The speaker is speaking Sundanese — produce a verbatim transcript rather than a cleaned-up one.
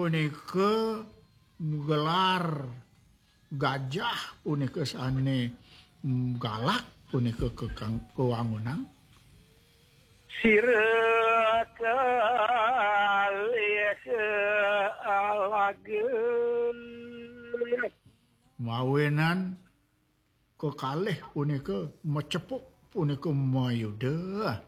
punika gelar gajah punika sane galak punika kekang kewangunan sira kalih alageun mawenan kekalih punika mecepuk punika mayuda